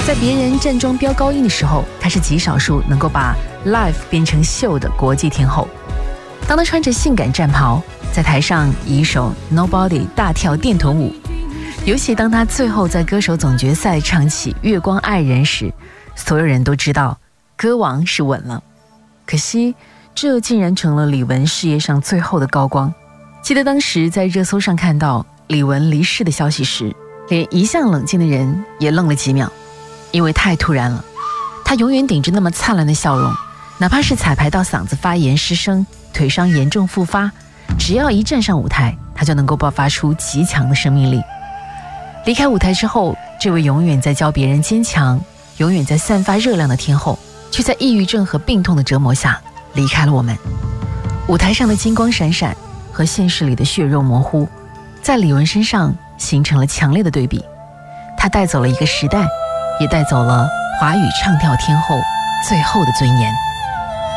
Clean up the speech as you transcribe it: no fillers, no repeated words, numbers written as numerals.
在别人站桩飙高音的时候，她是极少数能够把 live 变成秀的国际天后。当她穿着性感战袍在台上以一首 Nobody 大跳电臀舞，尤其当她最后在歌手总决赛唱起月光爱人时，所有人都知道歌王是稳了。可惜这竟然成了李玟事业上最后的高光。记得当时在热搜上看到李玟离世的消息时，连一向冷静的人也愣了几秒，因为太突然了。她永远顶着那么灿烂的笑容，哪怕是彩排到嗓子发炎失声，腿伤严重复发，只要一站上舞台，她就能够爆发出极强的生命力。离开舞台之后，这位永远在教别人坚强，永远在散发热量的天后，却在抑郁症和病痛的折磨下离开了我们。舞台上的金光闪闪和现实里的血肉模糊，在李玟身上形成了强烈的对比。她带走了一个时代，也带走了华语唱跳天后最后的尊严。